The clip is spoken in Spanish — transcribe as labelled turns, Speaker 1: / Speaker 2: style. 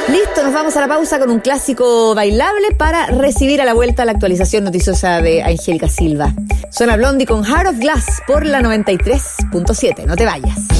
Speaker 1: Listo, nos vamos a la pausa con un clásico bailable para recibir a la vuelta la actualización noticiosa de Angélica Silva. Suena Blondie con Heart of Glass por la 93.7. No te vayas.